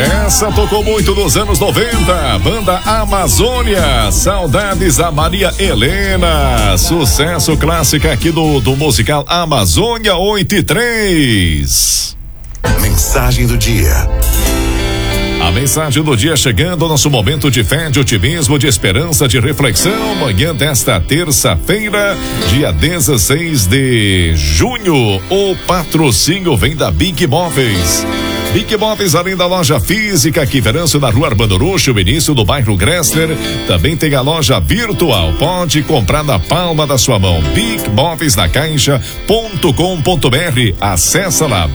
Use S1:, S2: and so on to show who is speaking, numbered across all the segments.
S1: Essa tocou muito nos anos 90. Banda Amazônia. Saudades da Maria Helena. Sucesso clássico aqui do musical Amazônia 8:3.
S2: Mensagem do dia.
S1: A mensagem do dia chegando, nosso momento de fé, de otimismo, de esperança, de reflexão. Manhã desta terça-feira, dia 16 de junho. O patrocínio vem da Big Móveis. Big Móveis, além da loja física, aqui Veranço, na rua Armando Roxo, o início do bairro Gressler, também tem a loja virtual. Pode comprar na palma da sua mão. bigmóveisnacaixa.com.br. Acessa lá,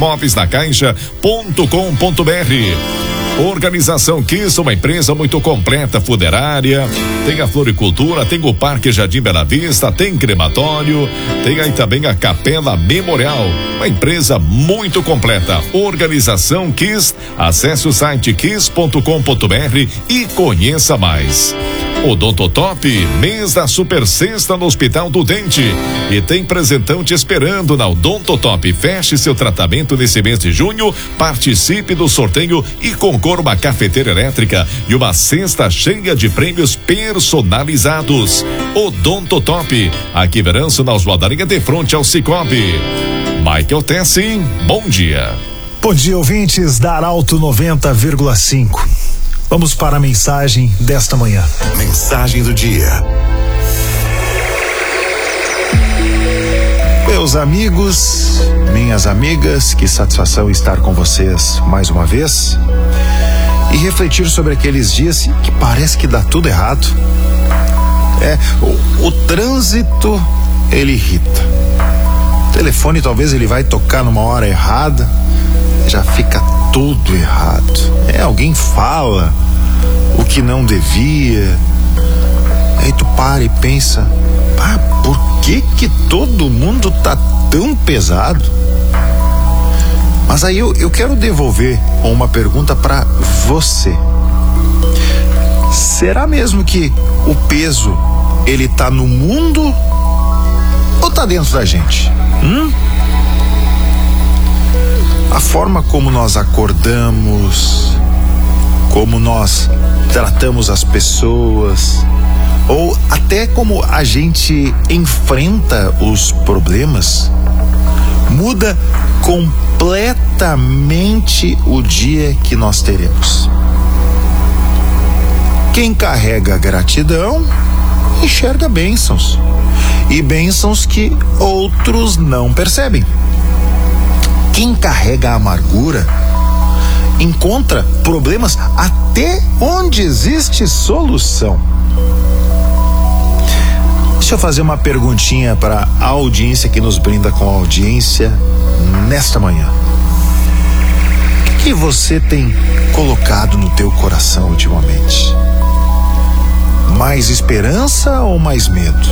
S1: bigmóveisnacaixa.com.br. Organização Kiss, uma empresa muito completa, funerária, tem a floricultura, tem o Parque Jardim Bela Vista, tem crematório, tem aí também a Capela Memorial, uma empresa muito completa. Organização Kiss, acesse o site kiss.com.br e conheça mais. Odontotop, mês da Super Sexta no Hospital do Dente. E tem presentão te esperando na Odontotop. Feche seu tratamento nesse mês de junho, participe do sorteio e concorra uma cafeteira elétrica e uma cesta cheia de prêmios personalizados. Odontotop, aqui Veranço, na Oswaldaria, de frente ao Cicobi. Michael Tessin, bom dia.
S3: Bom dia, ouvintes da Arauto 90,5. Vamos para a mensagem desta manhã.
S2: Mensagem do dia.
S3: Meus amigos, minhas amigas, que satisfação estar com vocês mais uma vez e refletir sobre aqueles dias que parece que dá tudo errado. O trânsito, ele irrita. O telefone talvez ele vai tocar numa hora errada, já fica tudo errado. Alguém fala o que não devia. Aí tu para e pensa, por que todo mundo tá tão pesado? Mas aí eu quero devolver uma pergunta para você. Será mesmo que o peso ele tá no mundo ou tá dentro da gente? A forma como nós acordamos, como nós tratamos as pessoas, ou até como a gente enfrenta os problemas, muda completamente o dia que nós teremos. Quem carrega gratidão, enxerga bênçãos, e bênçãos que outros não percebem. Quem carrega a amargura encontra problemas até onde existe solução. Deixa eu fazer uma perguntinha para a audiência que nos brinda com a audiência nesta manhã. O que você tem colocado no teu coração ultimamente? Mais esperança ou mais medo?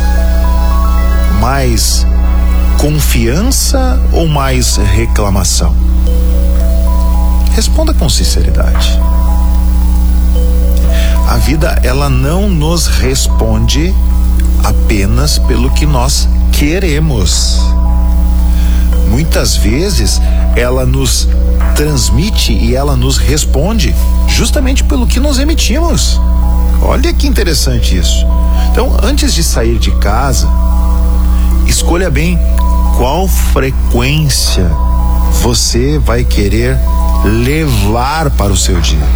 S3: Mais confiança ou mais reclamação? Responda com sinceridade. A vida, ela não nos responde apenas pelo que nós queremos. Muitas vezes ela nos transmite e ela nos responde justamente pelo que nós emitimos. Olha que interessante isso. Então, antes de sair de casa, escolha bem qual frequência você vai querer levar para o seu dia.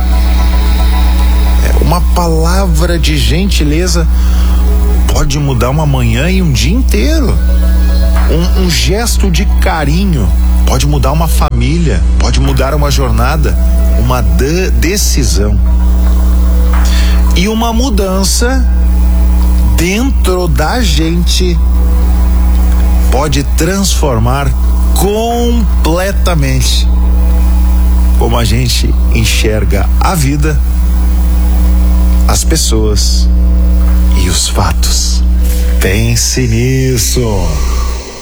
S3: Uma palavra de gentileza pode mudar uma manhã e um dia inteiro. Um gesto de carinho pode mudar uma família, pode mudar uma jornada, uma decisão. E uma mudança dentro da gente pode transformar completamente como a gente enxerga a vida, as pessoas e os fatos. Pense nisso.